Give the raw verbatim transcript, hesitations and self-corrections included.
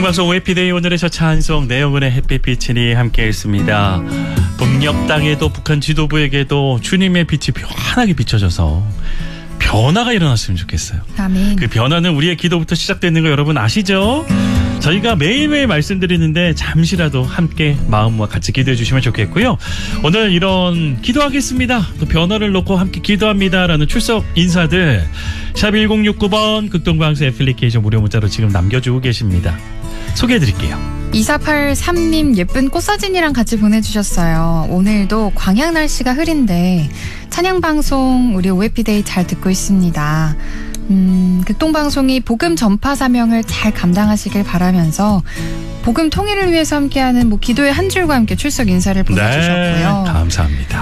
생방송 오에피데이 오늘의 첫 찬송 내영은의 햇빛빛이니 함께했습니다. 북녘 땅에도 북한 지도부에게도 주님의 빛이 환하게 비춰져서 변화가 일어났으면 좋겠어요. 아멘. 그 변화는 우리의 기도부터 시작되는 거 여러분 아시죠? 저희가 매일매일 말씀드리는데 잠시라도 함께 마음과 같이 기도해 주시면 좋겠고요. 오늘 이런 기도하겠습니다, 또 변화를 놓고 함께 기도합니다 라는 출석 인사들 샵 일공육구 번 극동방송 애플리케이션 무료 문자로 지금 남겨주고 계십니다. 소개해 드릴게요. 이사팔삼 님 예쁜 꽃사진이랑 같이 보내주셨어요. 오늘도 광양 날씨가 흐린데 찬양방송 우리 오에피데이 잘 듣고 있습니다. 음, 극동방송이 복음 전파 사명을 잘 감당하시길 바라면서 복음 통일을 위해서 함께하는 뭐 기도의 한 줄과 함께 출석 인사를 보내주셨고요. 네, 감사합니다.